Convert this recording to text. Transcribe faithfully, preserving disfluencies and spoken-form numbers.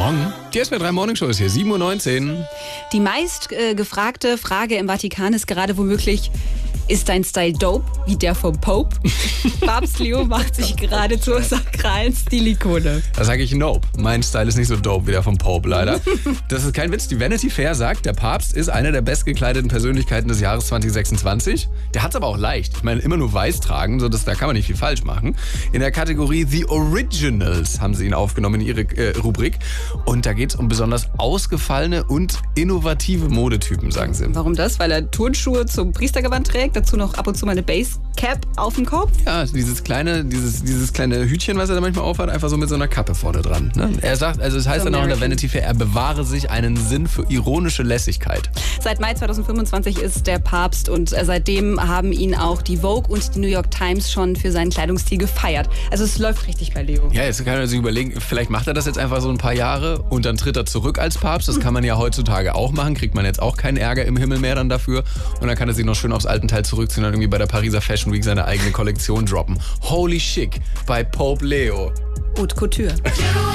Morgen. Die S W R drei Morning Show ist hier, sieben Uhr neunzehn. Die meist äh, gefragte Frage im Vatikan ist gerade womöglich, ist dein Style dope wie der vom Pope? Papst Leo macht sich gerade zur sakralen Stilikone. Da sage ich nope. Mein Style ist nicht so dope wie der vom Pope, leider. Das ist kein Witz. Die Vanity Fair sagt, der Papst ist eine der bestgekleideten Persönlichkeiten des Jahres zwanzig sechsundzwanzig. Der hat es aber auch leicht. Ich meine, immer nur weiß tragen, so dass, da kann man nicht viel falsch machen. In der Kategorie The Originals haben sie ihn aufgenommen in ihre äh, Rubrik. Und da geht es um besonders ausgefallene und innovative Modetypen, sagen sie. Warum das? Weil er Turnschuhe zum Priestergewand trägt, dazu noch ab und zu mal eine Basecap auf dem Kopf? Ja, dieses kleine, dieses, dieses kleine Hütchen, was er da manchmal aufhat, einfach so mit so einer Kappe vorne dran. Ne? Er sagt, also es heißt so dann auch in der Vanity Fair, er bewahre sich einen Sinn für ironische Lässigkeit. Seit Mai zweitausendfünfundzwanzig ist der Papst und seitdem haben ihn auch die Vogue und die New York Times schon für seinen Kleidungsstil gefeiert. Also es läuft richtig bei Leo. Ja, jetzt kann er sich überlegen, vielleicht macht er das jetzt einfach so ein paar Jahre und dann tritt er zurück als Papst. Das kann man ja heutzutage auch machen, kriegt man jetzt auch keinen Ärger im Himmel mehr dann dafür. Und dann kann er sich noch schön aufs alten Teil zurückziehen und irgendwie bei der Pariser Fashion Week seine eigene Kollektion droppen. Holy Chic bei Pope Leo. Haute Couture.